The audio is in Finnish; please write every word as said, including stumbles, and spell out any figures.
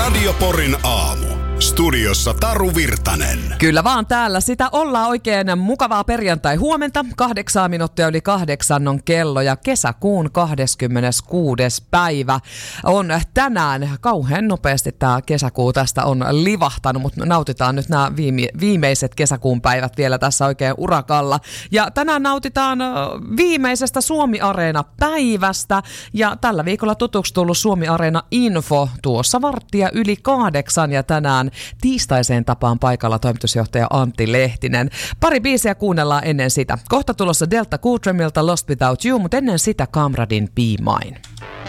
Radio Porin aamu. Studiossa Taru Virtanen. Kyllä vaan täällä sitä ollaan oikein mukavaa perjantai-huomenta. Kahdeksaa minuuttia yli kahdeksan on kello ja kesäkuun kahdeskymmeneskuudes päivä on tänään. Kauhean nopeasti tämä kesäkuu tästä on livahtanut, mutta nautitaan nyt nämä viime, viimeiset kesäkuun päivät vielä tässä oikein urakalla. Ja tänään nautitaan viimeisestä Suomi-areena-päivästä ja tällä viikolla tutuksi tullut Suomi-areena-info tuossa varttia yli kahdeksan ja tänään tiistaiseen tapaan paikalla toimitusjohtaja Antti Lehtinen. Pari biisiä kuunnellaan ennen sitä. Kohta tulossa Delta Goodremilta Lost Without You, mutta ennen sitä Kamradin Be Mine.